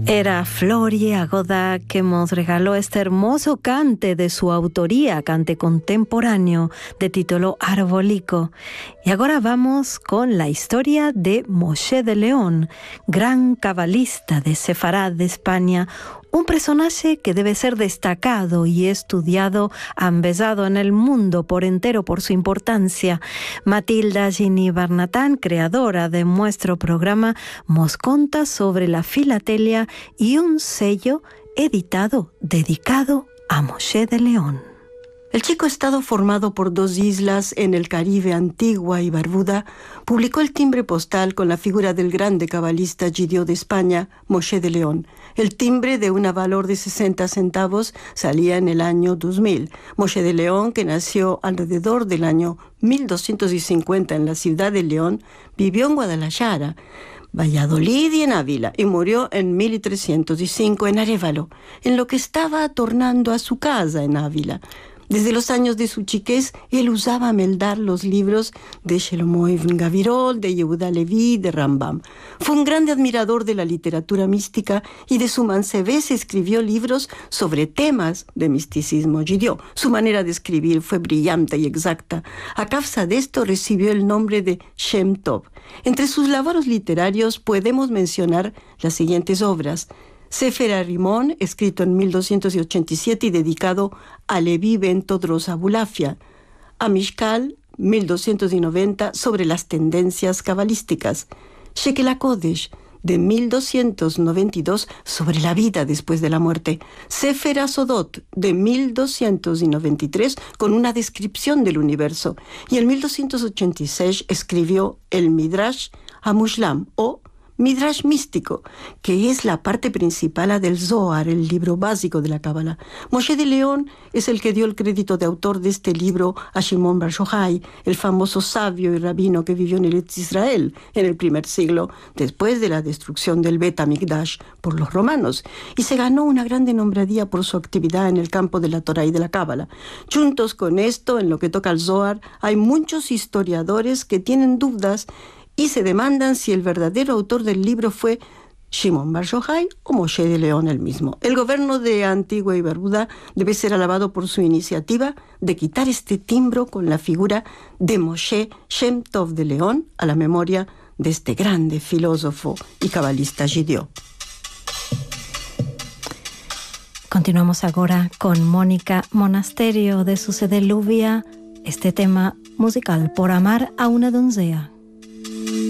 Era Flori Agoda que nos regaló este hermoso cante de su autoría, cante contemporáneo de título Arbolico. Y ahora vamos con la historia de Moshe de León, gran cabalista de Sefarad de España, un personaje que debe ser destacado y estudiado, ambesado en el mundo por entero por su importancia. Matilda Gini Barnatán, creadora de nuestro programa, nos conta sobre la filatelia y un sello editado dedicado a Moshe de León. El chico estado formado por dos islas en el Caribe, Antigua y Barbuda, publicó el timbre postal con la figura del grande cabalista judío de España, Moshe de León. El timbre, de un valor de 60 centavos, salía en el año 2000. Moshe de León, que nació alrededor del año 1250 en la ciudad de León, vivió en Guadalajara, Valladolid y en Ávila, y murió en 1305 en Arévalo, en lo que estaba tornando a su casa en Ávila. Desde los años de su chiquez, él usaba meldar los libros de Shlomo Ibn Gavirol, de Yehuda Leví, de Rambam. Fue un grande admirador de la literatura mística y de su mancebés escribió libros sobre temas de misticismo judío. Su manera de escribir fue brillante y exacta. A causa de esto recibió el nombre de Shem Tov. Entre sus labores literarios podemos mencionar las siguientes obras: Sefer Arimón, escrito en 1287 y dedicado a Leví ben Todros Abulafia; Amishkal, 1290, sobre las tendencias cabalísticas; Shekel HaKodesh, de 1292, sobre la vida después de la muerte; Sefer HaSodot, de 1293, con una descripción del universo; y en 1286 escribió el Midrash HaMushlam, o Midrash místico, que es la parte principal del Zohar, el libro básico de la Cábala. Moshe de León es el que dio el crédito de autor de este libro a Shimon Bar Yochai, el famoso sabio y rabino que vivió en el Eretz Israel en el primer siglo, después de la destrucción del Bet HaMikdash por los romanos, y se ganó una grande nombradía por su actividad en el campo de la Torá y de la Cábala. Juntos con esto, en lo que toca al Zohar, hay muchos historiadores que tienen dudas y se demandan si el verdadero autor del libro fue Shimon Bar Yochai o Moshe de León el mismo. El gobierno de Antigua y Barbuda debe ser alabado por su iniciativa de quitar este timbro con la figura de Moshe Shem Tov de León a la memoria de este grande filósofo y cabalista judío. Continuamos ahora con Mónica Monasterio de su CD Lluvia, este tema musical Por amar a una doncella.